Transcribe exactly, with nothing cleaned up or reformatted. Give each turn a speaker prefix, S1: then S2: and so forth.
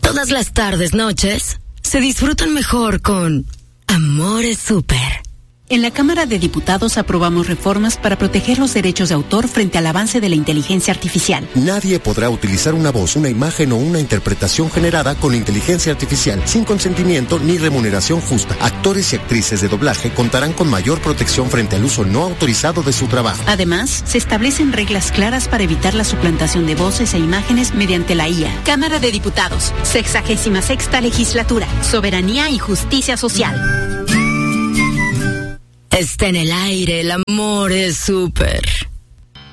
S1: Todas las tardes, noches, se disfrutan mejor con Amores Súper.
S2: En la Cámara de Diputados aprobamos reformas para proteger los derechos de autor frente al avance de la inteligencia artificial.
S3: Nadie podrá utilizar una voz, una imagen o una interpretación generada con inteligencia artificial sin consentimiento ni remuneración justa. Actores y actrices de doblaje contarán con mayor protección frente al uso no autorizado de su trabajo.
S2: Además, se establecen reglas claras para evitar la suplantación de voces e imágenes mediante la I A. Cámara de Diputados, sexagésima sexta legislatura, soberanía y justicia social.
S1: Está en el aire, el amor es súper.